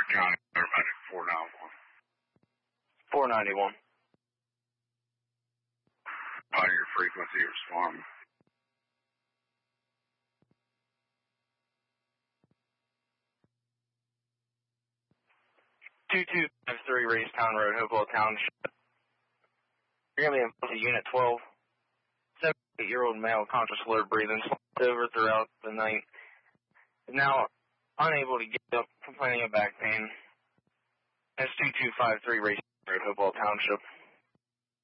County, paramedic 491. 491. Your frequency respond. 2253 Racetown Road, Hopewell Township. You're going to be involved to Unit 12. 78-year-old male, conscious, slurred breathing, slumped over throughout the night. Is now unable to get up, complaining of back pain. That's 2253 Racetown Road, Hopewell Township.